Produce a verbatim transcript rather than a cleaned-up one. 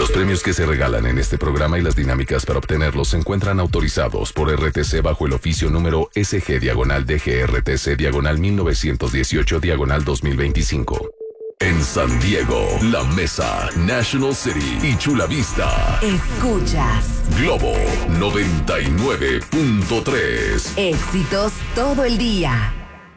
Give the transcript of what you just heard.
Los premios que se regalan en este programa y las dinámicas para obtenerlos se encuentran autorizados por R T C bajo el oficio número S G diagonal D G R T C diagonal mil novecientos dieciocho diagonal dos mil veinticinco. En San Diego, La Mesa, National City y Chula Vista. Escuchas Globo noventa y nueve punto tres. Éxitos todo el día.